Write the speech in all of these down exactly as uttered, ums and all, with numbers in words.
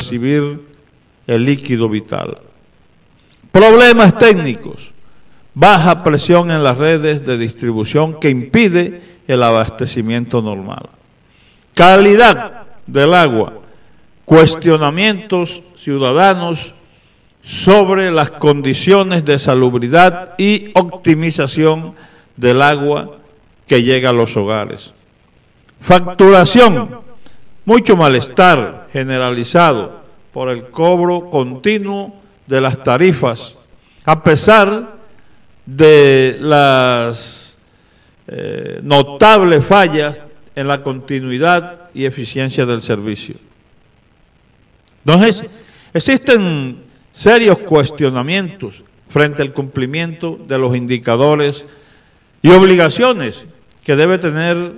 recibir el líquido vital. Problemas técnicos, baja presión en las redes de distribución que impide el abastecimiento normal. Calidad del agua, cuestionamientos ciudadanos sobre las condiciones de salubridad y optimización del agua que llega a los hogares. Facturación, mucho malestar generalizado por el cobro continuo de las tarifas, a pesar de las eh, notables fallas en la continuidad y eficiencia del servicio. Entonces, existen serios cuestionamientos frente al cumplimiento de los indicadores y obligaciones que debe tener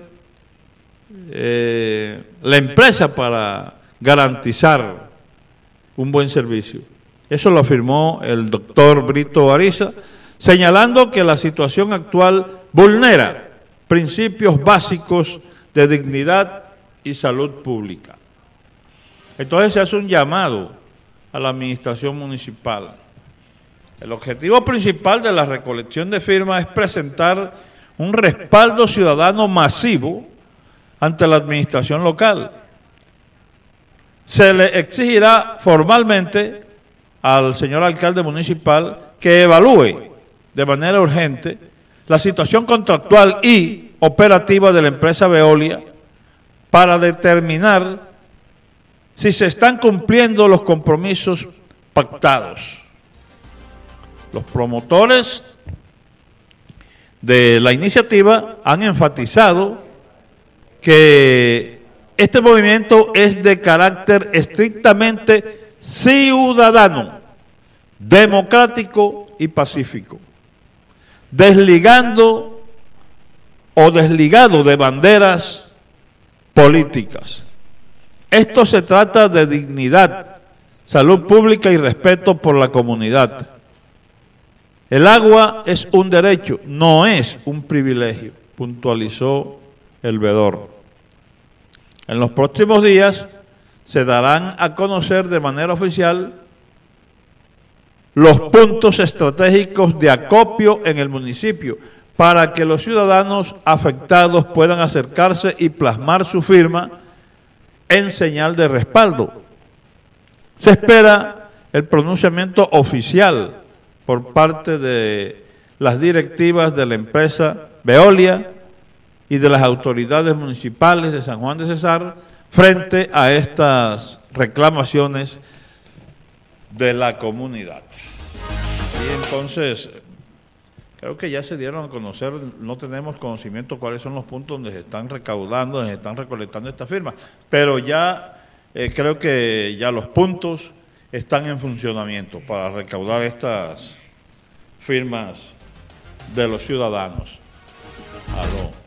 eh, la empresa para garantizar un buen servicio. Eso lo afirmó el doctor Brito Ariza, señalando que la situación actual vulnera principios básicos de dignidad y salud pública. Entonces se hace un llamado a la administración municipal. El objetivo principal de la recolección de firmas es presentar un respaldo ciudadano masivo ante la administración local. Se le exigirá formalmente al señor alcalde municipal que evalúe de manera urgente la situación contractual y operativa de la empresa Veolia para determinar si se están cumpliendo los compromisos pactados. Los promotores de la iniciativa han enfatizado que este movimiento es de carácter estrictamente ciudadano, democrático y pacífico, desligando o desligado de banderas políticas. Esto se trata de dignidad, salud pública y respeto por la comunidad. El agua es un derecho, no es un privilegio, puntualizó el veedor. En los próximos días se darán a conocer de manera oficial los puntos estratégicos de acopio en el municipio para que los ciudadanos afectados puedan acercarse y plasmar su firma en señal de respaldo. Se espera el pronunciamiento oficial por parte de las directivas de la empresa Veolia y de las autoridades municipales de San Juan de Cesar frente a estas reclamaciones de la comunidad. Y entonces, creo que ya se dieron a conocer, no tenemos conocimiento cuáles son los puntos donde se están recaudando, donde se están recolectando estas firmas, pero ya eh, creo que ya los puntos están en funcionamiento para recaudar estas firmas de los ciudadanos. Aló.